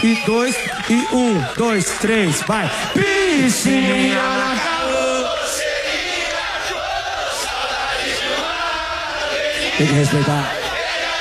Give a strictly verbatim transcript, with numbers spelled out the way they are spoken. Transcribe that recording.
e dois, e um, dois, três, vai. Piscina na carroceria, saudade de mar. Tem que respeitar.